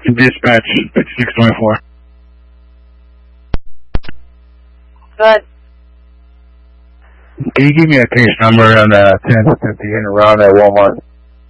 Dispatch 624. Good. Can you give me a case number on 1050 in around at Walmart?